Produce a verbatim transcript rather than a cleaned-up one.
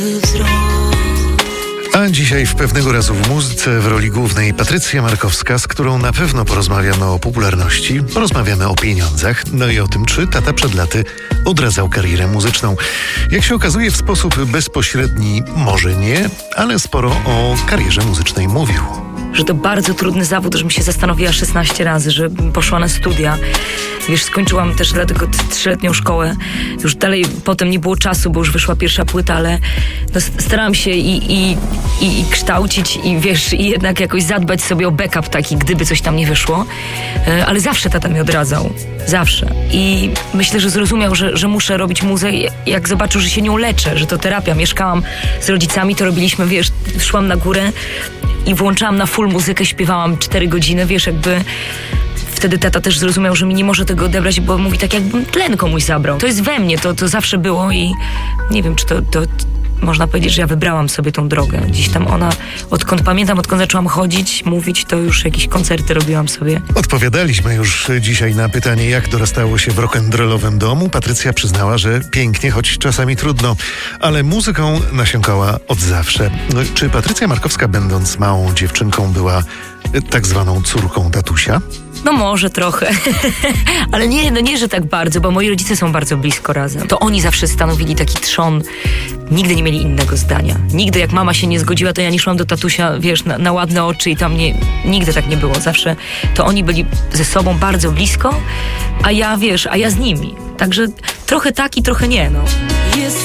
A dzisiaj w Pewnego razu w muzyce w roli głównej Patrycja Markowska, z którą na pewno porozmawiamy o popularności, porozmawiamy o pieniądzach, no i o tym, czy tata przed laty odradzał karierę muzyczną. Jak się okazuje, w sposób bezpośredni może nie, ale sporo o karierze muzycznej mówił. Że to bardzo trudny zawód, żebym się zastanowiła szesnaście razy, że poszła na studia. Wiesz, skończyłam też dlatego trzyletnią szkołę. Już dalej potem nie było czasu, bo już wyszła pierwsza płyta, ale no, starałam się i, i, i, i kształcić i wiesz, i jednak jakoś zadbać sobie o backup taki, gdyby coś tam nie wyszło. Ale zawsze tata mi odradzał. Zawsze. I myślę, że zrozumiał, że, że muszę robić muzę, jak zobaczył, że się nią leczę, że to terapia. Mieszkałam z rodzicami, to robiliśmy, wiesz, szłam na górę i włączałam na full muzykę, śpiewałam cztery godziny, wiesz, jakby wtedy tata też zrozumiał, że mi nie może tego odebrać, bo mówi tak, jakbym tlen komuś zabrał. To jest we mnie, to, to zawsze było i nie wiem, czy to, to można powiedzieć, że ja wybrałam sobie tą drogę. Gdzieś tam ona, odkąd pamiętam, odkąd zaczęłam chodzić, mówić, to już jakieś koncerty robiłam sobie. Odpowiadaliśmy już dzisiaj na pytanie, jak dorastało się w rock'n'rollowym domu. Patrycja przyznała, że pięknie, choć czasami trudno, ale muzyką nasiąkała od zawsze. Czy Patrycja Markowska, będąc małą dziewczynką, była tak zwaną córką tatusia? No może trochę, ale nie, no nie, że tak bardzo, bo moi rodzice są bardzo blisko razem. To oni zawsze stanowili taki trzon, nigdy nie mieli innego zdania. Nigdy jak mama się nie zgodziła, to ja nie szłam do tatusia, wiesz, na, na ładne oczy i tam nie, nigdy tak nie było. Zawsze to oni byli ze sobą bardzo blisko, a ja, wiesz, a ja z nimi. Także trochę tak i trochę nie, no.